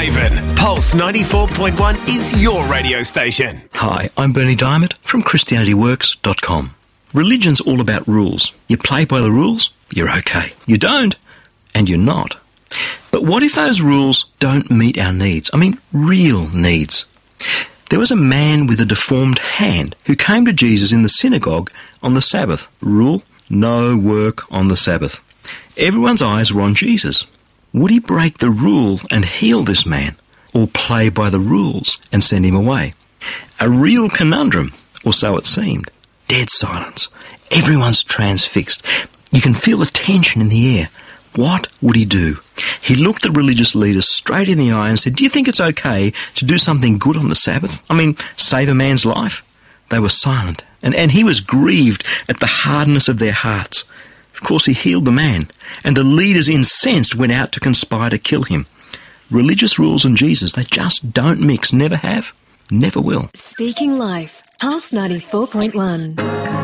Haven. Pulse 94.1 is your radio station. Hi, I'm Bernie Diamond from ChristianityWorks.com. Religion's all about rules. You play by the rules, you're okay. You don't, and you're not. But what if those rules don't meet our needs? I mean, real needs. There was a man with a deformed hand who came to Jesus in the synagogue on the Sabbath. Rule: no work on the Sabbath. Everyone's eyes were on Jesus. Would he break the rule and heal this man, or play by the rules and send him away? A real conundrum, or so it seemed. Dead silence. Everyone's transfixed. You can feel the tension in the air. What would he do? He looked the religious leaders straight in the eye and said, "Do you think it's okay to do something good on the Sabbath? I mean, save a man's life?" They were silent, and he was grieved at the hardness of their hearts. Of course, he healed the man, and the leaders, incensed, went out to conspire to kill him. Religious rules and Jesus, they just don't mix, never have, never will. Speaking Life, Pulse 94.1.